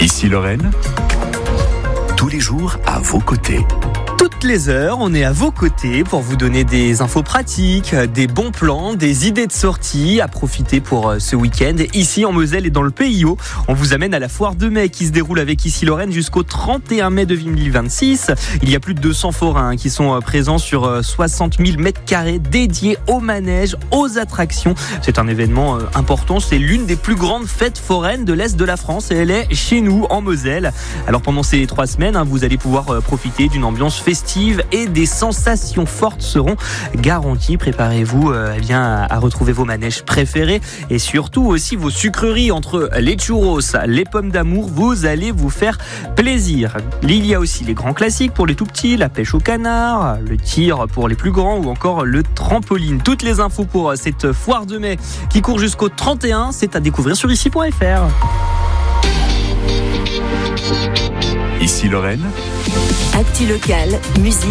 Ici Lorraine, tous les jours à vos côtés. Toutes les heures, on est à vos côtés pour vous donner des infos pratiques, des bons plans, des idées de sortie à profiter pour ce week-end. Ici en Moselle et dans le PIO, on vous amène à la foire de mai qui se déroule avec Ici Lorraine jusqu'au 31 mai 2026. Il y a plus de 200 forains qui sont présents sur 60 000 mètres carrés dédiés aux manèges, aux attractions. C'est un événement important, c'est l'une des plus grandes fêtes foraines de l'Est de la France et elle est chez nous en Moselle. Alors pendant ces 3 semaines, vous allez pouvoir profiter d'une ambiance festive et des sensations fortes seront garanties. Préparez-vous à retrouver vos manèges préférés et surtout aussi vos sucreries entre les churros, les pommes d'amour. Vous allez vous faire plaisir. Il y a aussi les grands classiques pour les tout petits, la pêche au canard, le tir pour les plus grands ou encore le trampoline. Toutes les infos pour cette foire de mai qui court jusqu'au 31, c'est à découvrir sur ici.fr. Ici Lorraine, Actu locale, musique.